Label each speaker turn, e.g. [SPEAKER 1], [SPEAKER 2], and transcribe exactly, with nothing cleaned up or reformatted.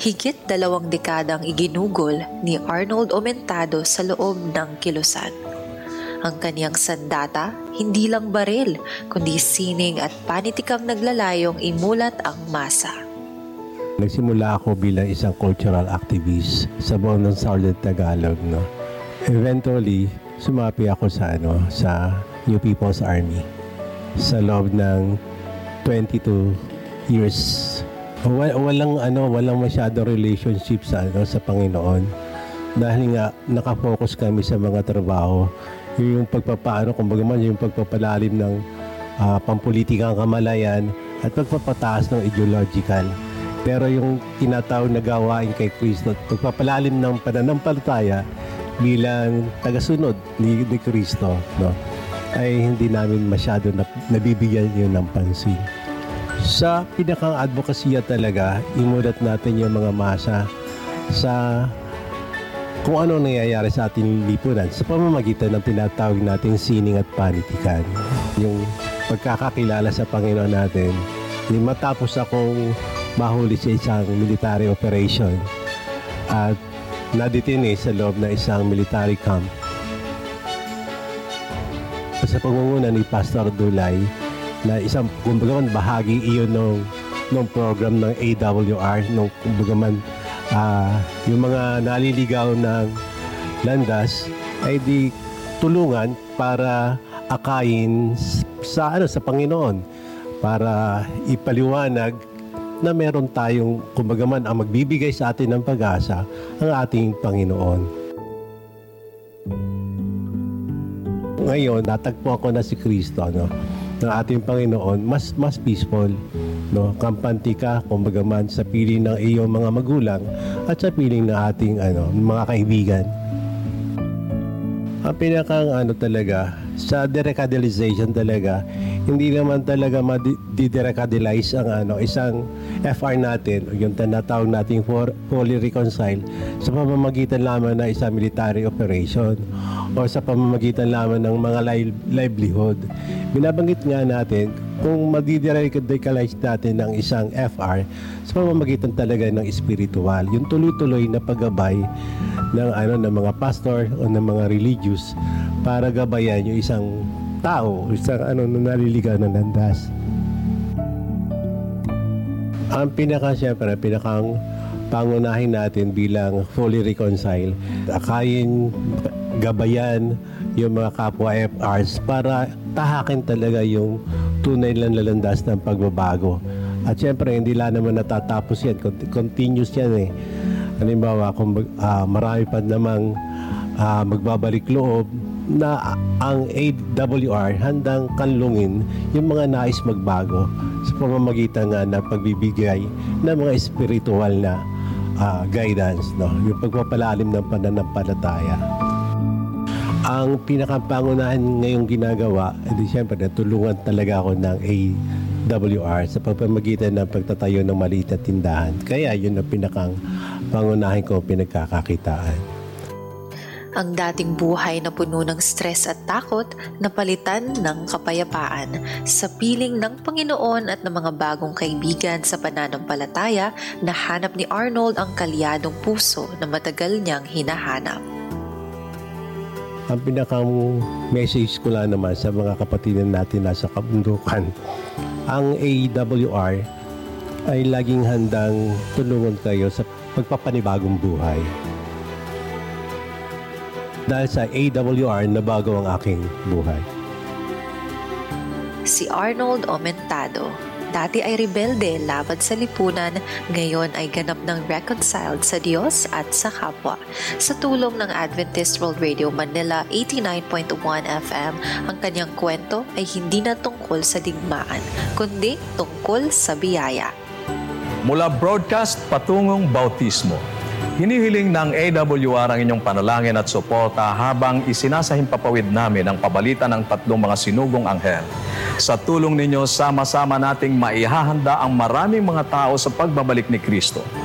[SPEAKER 1] Higit dalawang dekadang iginugol ni Arnold Omentado sa loob ng kilusan. Ang kaniyang sandata, hindi lang baril, kundi sining at panitikang naglalayong imulat ang masa.
[SPEAKER 2] Nagsimula ako bilang isang cultural activist sa buong ng Southern Tagalog. No? Eventually, sumapi ako sa, ano, sa New People's Army sa loob ng twenty-two years. Walang ano, walang masyado relationship sa ano sa Panginoon. Dahil nga naka-focus kami sa mga trabaho, yung pagpapaano, kumbaga man yung pagpapalalim ng uh, pampulitikang kamalayan at pagpapataas ng ideological. Pero yung tinatawag na gawain kay Kristo, pagpapalalim ng pananampalataya bilang tagasunod ni, ni Kristo, no, ay hindi namin masyado na, nabibigyan yun ng pansin. Sa pinakang advokasya talaga, imulat natin yung mga masa sa kung ano nangyayari sa ating lipunan sa pamamagitan ng tinatawag nating sining at panitikan. Yung pagkakakilala sa Panginoon natin, yung matapos akong mahuli sa isang military operation at nadetine sa loob ng isang military camp. Sa pangunguna ni Pastor Dulay, na isang kumbaga man bahagi iyon ng ng program ng A W R, nung kumbaga man uh, yung mga naliligaw ng landas ay di tulungan para akayin sa ano sa Panginoon, para ipaliwanag na meron tayong kumbaga man ang magbibigay sa atin ng pag-asa, ang ating Panginoon. Ngayon, natagpo ako na si Kristo, no, ng ating Panginoon, mas mas peaceful, no, kampante ka kumbaga man sa piling ng iyong mga magulang at sa piling ng ating ano mga kaibigan. Ang pinakang ano talaga sa deradicalization talaga, hindi naman talaga ma-deradicalize ang ano isang F R natin, yung tinatawag nating for fully reconcile sa pamamagitan lamang ng isang military operation o sa pamamagitan lamang ng mga li- livelihood. Binabanggit nga natin kung ma-deradicalize natin ng isang F R sa pamamagitan talaga ng spiritual, yung tuloy-tuloy na paggabay ng ano ng mga pastor o ng mga religious para gabayan yung isang tao, isang ano na naliligaw ng landas. Ang pinaka siyempre, pinakang pangunahin natin bilang fully reconcile, akayin, gabayan yung mga kapwa F Rs para tahakin talaga yung tunay lang lalandas ng pagbabago. At siyempre, hindi lang naman natatapos yan. Continuous yan eh. Halimbawa, kung uh, marami pa namang uh, magbabalik loob na ang A W R handang kanlungin yung mga nais magbago sa pamamagitan nga ng pagbibigay ng mga spiritual na uh, guidance, no? Yung pagpapalalim ng pananampalataya. Ang pinakapangunahan ngayong ginagawa, edi siyempre natulungan talaga ako ng A W R sa pagpamagitan ng pagtatayo ng maliit na tindahan. Kaya yun ang pinakang pangunahin ko pinagkakakitaan.
[SPEAKER 1] Ang dating buhay na puno ng stress at takot, napalitan ng kapayapaan sa piling ng Panginoon at ng mga bagong kaibigan sa pananampalataya, nahanap ni Arnold ang kalyadong puso na matagal niyang hinahanap.
[SPEAKER 2] Ang pinakang message ko lang naman sa mga kapatid natin nasa kabundukan, ang A W R ay laging handang tulungan kayo sa pagpapanibagong buhay. Dahil sa A W R, nabago ang aking buhay.
[SPEAKER 1] Si Arnold Omentado, dati ay rebelde laban sa lipunan, ngayon ay ganap ng reconciled sa Diyos at sa kapwa. Sa tulong ng Adventist World Radio Manila eighty-nine point one F M, ang kanyang kwento ay hindi na tungkol sa digmaan, kundi tungkol sa biyaya.
[SPEAKER 3] Mula broadcast patungong bautismo, hinihiling ng A W R ang inyong panalangin at suporta habang isinasahimpapawid namin ang pabalita ng tatlong mga sinugong anghel. Sa tulong ninyo, sama-sama nating maihahanda ang maraming mga tao sa pagbabalik ni Kristo.